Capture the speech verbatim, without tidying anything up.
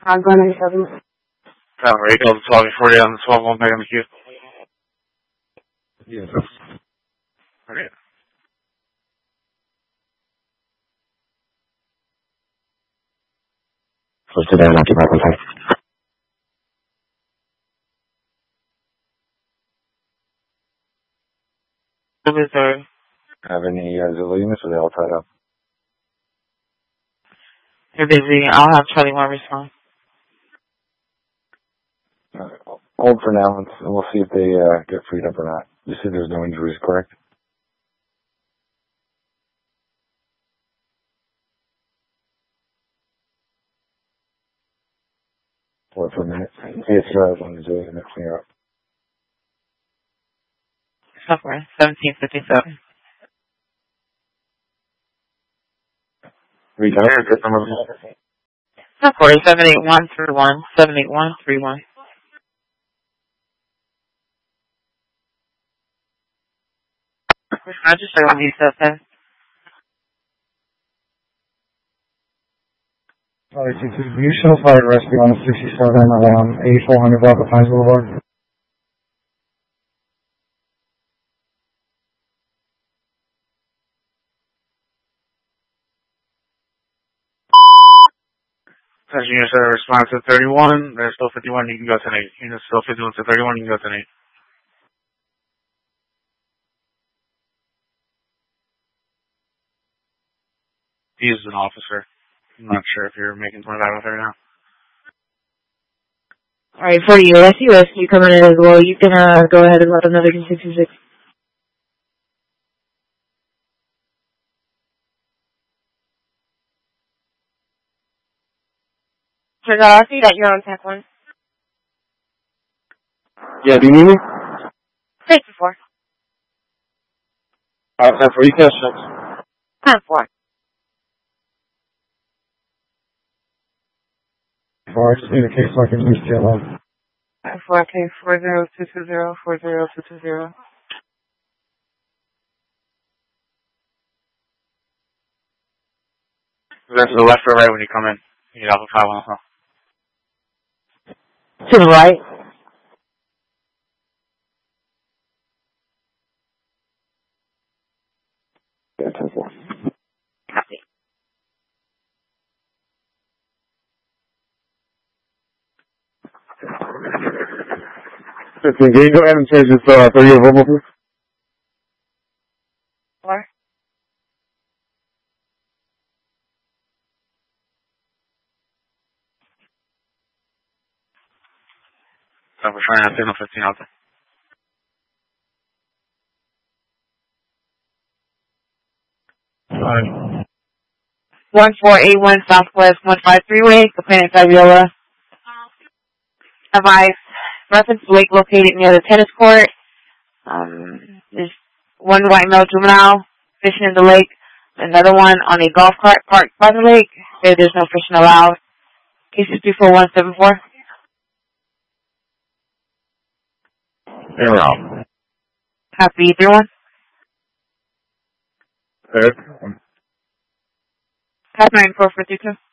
I'm going to seven. Tower eight, Delta twelve forty on the twelve one back in the queue. Yes. Okay. Close to there, not too far from time. Sorry. Have any uh, Zilla units, or they all tied up? You're busy. I'll have Charlie one respond. Uh, hold for now, and we'll see if they uh, get freed up or not. You said there's no injuries, correct? Hold for a minute. It's uh, one Zilla unit clear up. Software, seventeen fifty-seven. Reach out. Get some of them. Software, seven eight one three one, seven eight one three one. I just on these stuff then. Alright, will you show fire rescue on sixty-seven around eighty-four hundred block of Pines Boulevard? As units that respond to thirty-one, there's still fifty-one, you can go to eight. Units still fifty-one to thirty-one, you can go to eight. He is an officer. I'm not sure if you're making twenty-five with her now. Alright, for you, S U S, you coming in as well. You can uh, go ahead and let them know they can sixty-six. Sure, I see that you're on tech one. Yeah, do you need me? Thank you for. Alright, time for you cash checks. Time for. Or I just need a case so I can use J L O. Time for, okay, four zero two two zero, four zero two two zero. That's to the left or right when you come in. You get off of five one as well. To the right. Yeah, ten four. Copy. fifteen, can you go ahead and change this uh, thirty year verbal, please? Four. So we're trying to signal fifteen out there. Alright. one four eight one Southwest one five three Way, Planet Fabiola. Advice, reference lake located near the tennis court. Um, there's one white male juvenile fishing in the lake. Another one on a golf cart parked by the lake. There, there's no fishing allowed. Case is three four one seven four. Air out. Copy, three one. Third. Copy nine four four three two.